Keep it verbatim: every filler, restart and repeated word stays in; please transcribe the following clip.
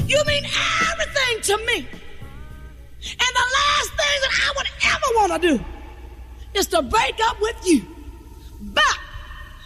You mean everything to me. And the last thing that I would ever want to do is to break up with you. But